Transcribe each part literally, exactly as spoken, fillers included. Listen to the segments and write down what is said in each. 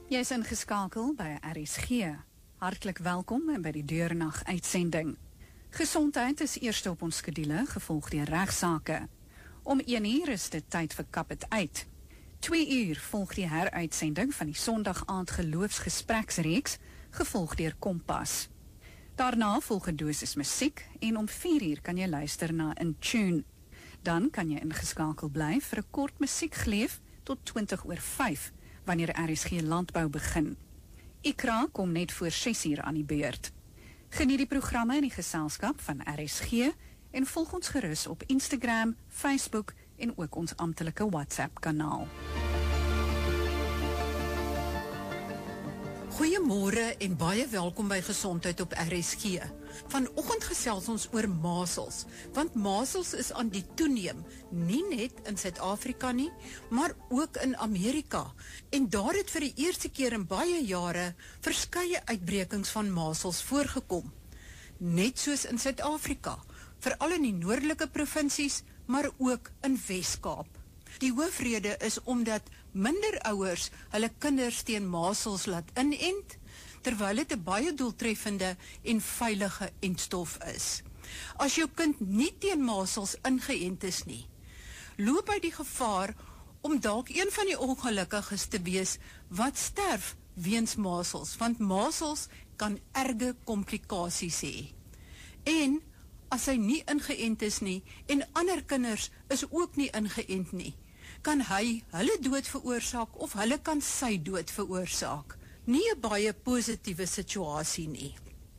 Jy is ingeskakel by R S G. Hartlik welkom by die deurnag uitsending. Gesondheid is eerste op ons skedule, gevolg deur regsaake. Om een uur is dit tyd vir Kap het uit. Twee uur volg die heruitsending van die Sondag aand geloofsgespreksreeks, gevolg deur Kompas. Daarna volg 'n dosis musiek en om vier uur kan jy luister na In Tune. Dan kan jy ingeskakel bly vir 'n kort musiekgleef tot twintig oor vyf, wanneer R S G Landbou begin. Ikra kom net voor ses uur aan die beurt. Geniet die programme in die geselskap van R S G en volg ons gerus op Instagram, Facebook en ook ons amptelike WhatsApp-kanaal. Goeiemôre en baie welkom by Gesondheid op R S G. Vanoggend gesels ons oor masels, want masels is aan die toeneem, nie net in Suid-Afrika nie, maar ook in Amerika. En daar het vir die eerste keer in baie jare verskeie uitbrekings van masels voorgekom. Net soos in Suid-Afrika, veral in die noordelike provinsies, maar ook in Wes-Kaap. Die hoofrede is omdat minder ouers hulle kinders teen masels laat inent, terwyl dit 'n baie doeltreffende en veilige entstof is. As jou kind nie teen masels ingeënt is nie, loop hy die gevaar om dalk een van die ongelukkiges te wees wat sterf weens masels, want masels kan erge komplikasies hê. En as hy nie ingeënt is nie, en ander kinders is ook nie ingeënt nie, kan hy hulle dood veroorsaak of hulle kan sy dood veroorsaak. Nie 'n baie positiewe situasie nie.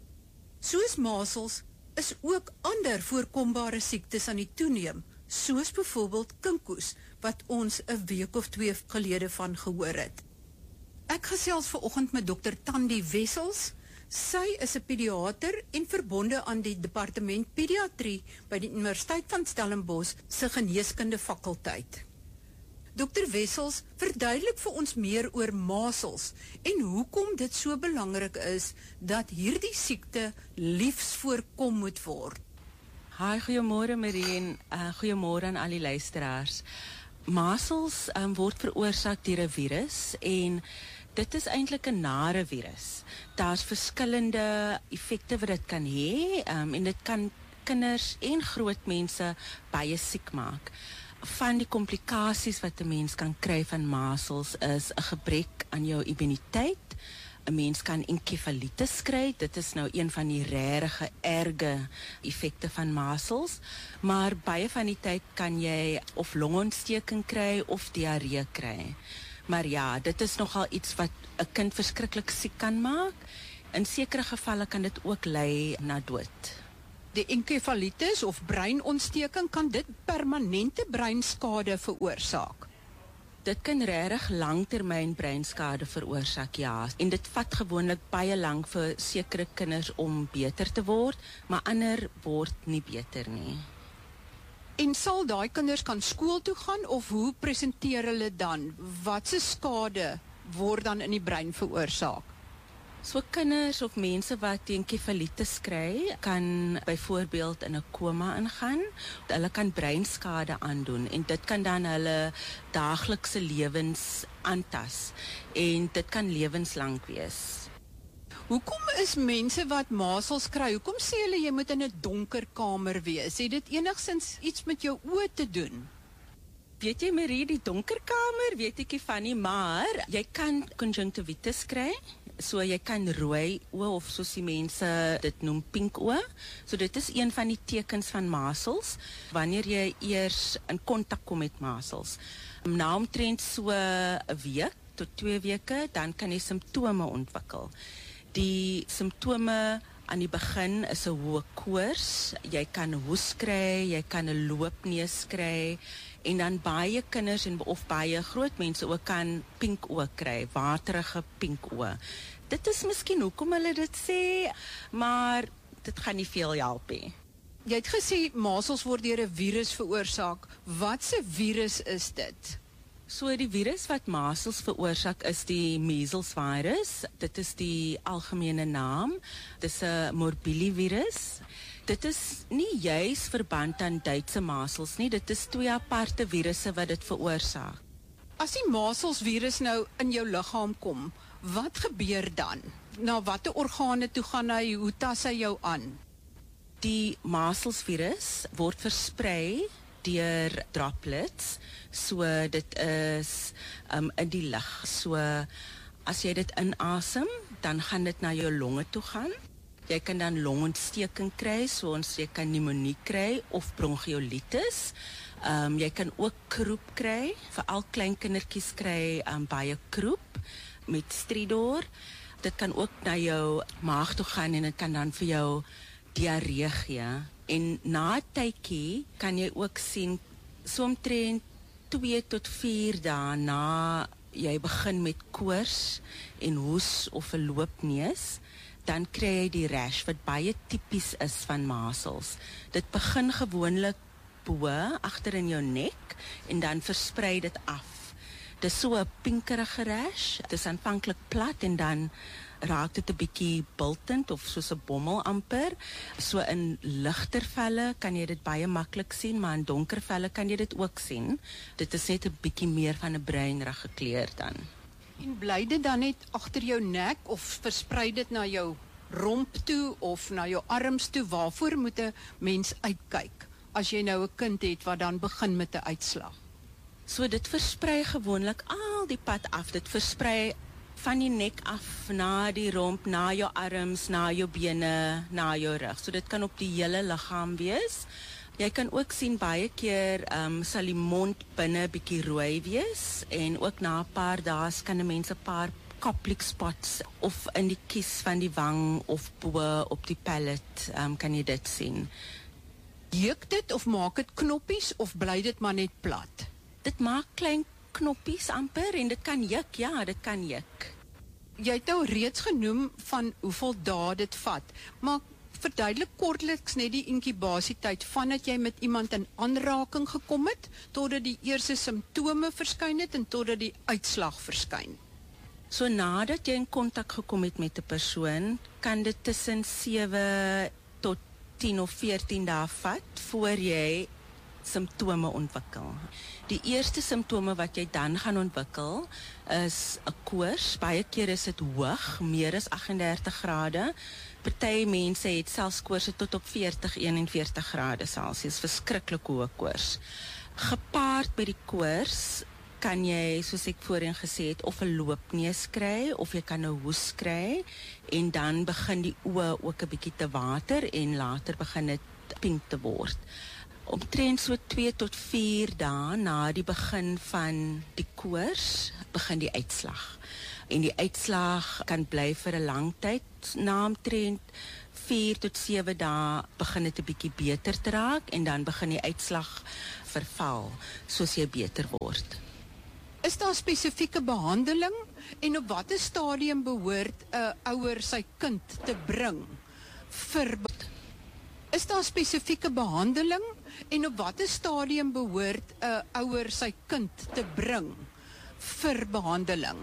Soos masels is ook ander voorkombare siektes aan die toeneem, soos byvoorbeeld kinkoes, wat ons 'n week of twee gelede van gehoor het. Ek gesels vanoggend met dokter Tandi Wessels. Sy is 'n pediater en verbonde aan die departement pediatrie by die Universiteit van Stellenbosch se geneeskunde fakulteit. dokter Wessels, verduidelik vir ons meer oor masels en hoekom dit so belangrik is dat hierdie siekte liefs voorkom moet word. Hi, goeiemôre Marie en uh, goeiemôre aan al die luisteraars. Masels um, word veroorsaak deur 'n virus en dit is eintlik 'n nare virus. Daar's verskillende effekte wat dit kan hê um, en dit kan kinders en groot mense baie siek maak. Van die komplikasies wat 'n mens kan kry van masels is 'n gebrek aan jou immuniteit. 'n Mens kan enkefalitis kry, dit is nou een van die regte erge effekte van masels, maar baie van die tyd kan jy of longontsteking kry of diarree kry. Maar ja, dit is nogal iets wat 'n kind verskriklik siek kan maak. In sekere gevalle kan dit ook lei na dood. Die enkefalitis of breinontsteking, kan dit permanente breinskade veroorsaak? Dit kan regtig langtermyn breinskade veroorsaak, ja. En dit vat gewoonlik baie lank vir sekere kinders om beter te word, maar ander word nie beter nie. En sal daai kinders kan skool toe gaan, of hoe presenteer hulle dan? Watse skade word dan in die brein veroorsaak? So kinders of mense wat die enkefalitis kry, kan byvoorbeeld in 'n koma ingaan. Hulle kan breinskade aandoen en dit kan dan hulle daaglikse lewens aantas en dit kan lewenslank wees. Hoekom is mense wat masels kry, hoekom sê hulle jy moet in 'n donker kamer wees? Het dit enigsins iets met jou oë te doen? Weet jy Marie, die donker kamer weet ek nie van nie, maar jy kan conjunctivitis kry. So jy kan rooi oë of soos die mense dit noem pink oë. So dit is een van die tekens van masels wanneer jy eers in kontak kom met masels. Na omtrent so 'n week tot twee weke, dan kan jy simptome ontwikkel. Die simptome aan die begin is 'n hoë koors, jy kan hoes kry, jy kan 'n loopneus kry en dan baie kinders en of baie groot mense ook kan pink oë kry, waterige pink oë. Dit is miskien hoekom hulle dit sê, maar dit gaan nie veel help nie. Jy het gesê masels word deur 'n virus veroorsaak. Wat se virus is dit? So die virus wat masels veroorsaak is die measles virus. Dit is die algemene naam. Dit is 'n morbillivirus. Dit is nie juis verband aan Duitse masels nie. Dit is twee aparte virusse wat dit veroorsaak. As die masels virus nou in jou liggaam kom, Wat gebeur dan? Na watter organe toe gaan hy, hoe tas hy jou aan? Die measelsvirus word versprei deur droplets, so dit is um, in die lug. So as jy dit inasem, dan gaan dit na jou longe toe gaan. Jy kan dan longontsteking kry, so ons jy kan pneumonie kry of bronchiolitis. Um, jy kan ook kroep kry, veral klein kindertjies kry um, baie kroep met stridor. Dit kan ook na jou maag toe gaan en dit kan dan vir jou diarree gee. En na 'n tydjie kan jy ook sien, so omtrent twee tot vier dae na jy begin met koors en hoes of 'n loopneus, dan kry jy die rash wat baie tipies is van measles. Dit begin gewoonlik bo agter in jou nek en dan versprei dit af. Dit is so 'n pinkerige rash. Dit is aanvanklik plat en dan raak dit 'n bietjie bultend of soos 'n bommel amper. So in ligter velle kan jy dit baie maklik sien, maar in donker velle kan jy dit ook sien. Dit is net 'n bietjie meer van 'n bruinrige kleur dan. En bly dit dan net agter jou nek of versprei dit na jou romp toe of na jou arms toe? Waarvoor moet 'n mens uitkyk as jy nou 'n kind het wat dan begin met 'n uitslag? So dit versprei gewoonlik al die pad af. Dit versprei van die nek af na die romp, na jou arms, na jou bene, na jou rug. So dit kan op die hele liggaam wees. Jy kan ook sien baie keer um, sal die mond binne bietjie rooi wees en ook na 'n paar dae kan 'n mens 'n paar koplik spots of in die kies van die wang of bo op die palate um, kan jy dit sien. Juk dit of maak dit knoppies of bly dit maar net plat? Dit maak klein knoppies amper en dit kan juk, ja, dit kan juk. Jy het nou reeds genoem van hoeveel dae dit vat, maar verduidelik kortliks net die inkubasietyd vandat jy met iemand in aanraking gekom het, totdat die eerste simptome verskyn het en totdat die uitslag verskyn. So nadat jy in kontak gekom het met 'n persoon, kan dit tussen sewe tot tien of veertien dae vat voor jy simptome ontwikkel. Die eerste simptome wat jy dan gaan ontwikkel is 'n koors. Baie keer is dit hoog, meer as agt en dertig grade. Party mense het selfs koorse tot op veertig, eenenveertig grade Celsius, verskriklik hoë koors. Gepaard by die koors kan jy, soos ek voorheen gesê het, of 'n loopneus kry of jy kan 'n hoes kry en dan begin die oë ook 'n bietjie te water en later begin dit pink te word. Omtrent so twee tot vier dae na die begin van die koors begin die uitslag. En die uitslag kan bly vir 'n lang tyd. Na omtrent vier tot sewe dae begin dit 'n bietjie beter te raak en dan begin die uitslag verval soos jy beter word. Is daar spesifieke behandeling en op watter stadium behoort 'n ouer sy kind te bring vir Is daar spesifieke behandeling en op watter stadium behoort 'n ouer sy kind te bring vir behandeling?